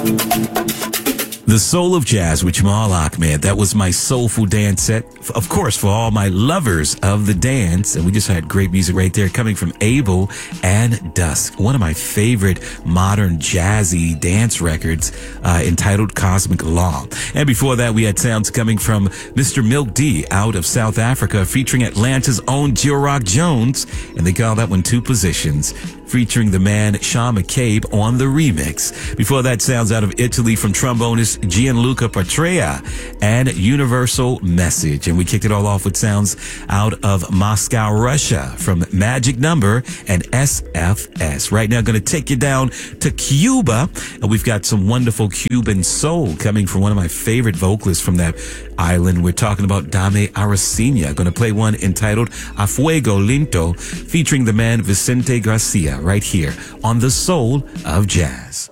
The Soul of Jazz with Jamal Ahmed. That was my soulful dance set. Of course, for all my lovers of the dance. And we just had great music right there coming from Abel and Dusk. One of my favorite modern jazzy dance records entitled Cosmic Law. And before that, we had sounds coming from Mr. Milk D out of South Africa featuring Atlanta's own Jill Rock Jones. And they call that one Two Positions, featuring the man Sean McCabe on the remix. Before that, sounds out of Italy from trombonist Gianluca Patrea and Universal Message. And we kicked it all off with sounds out of Moscow, Russia from Magic Number and SFS. Right now, going to take you down to Cuba. And we've got some wonderful Cuban soul coming from one of my favorite vocalists from that island. We're talking about Dame Aracena. Going to play one entitled A Fuego Lento, featuring the man Vicente Garcia right here on The Soul of Jazz.